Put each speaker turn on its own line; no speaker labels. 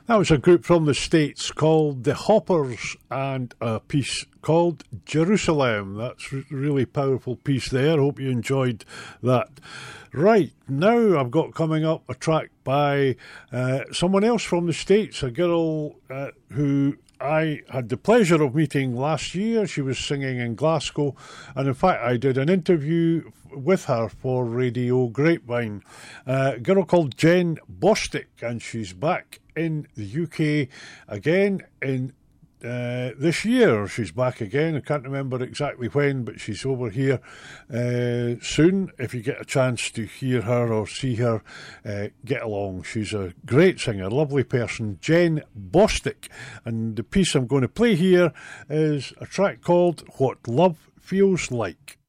That was a group from the States called The Hoppers and a piece called Jerusalem. That's a really powerful piece there. Hope you enjoyed that. Right, now I've got coming up a track by someone else from the States, a girl who I had the pleasure of meeting last year. She was singing in Glasgow, and in fact I did an interview with her for Radio Grapevine. A girl called Jen Bostic, and she's back in the UK again in this year. She's back again. I can't remember exactly when, but she's over here soon. If you get a chance to hear her or see her, get along. She's a great singer, lovely person, Jen Bostic. And the piece I'm going to play here is a track called What Love Feels Like.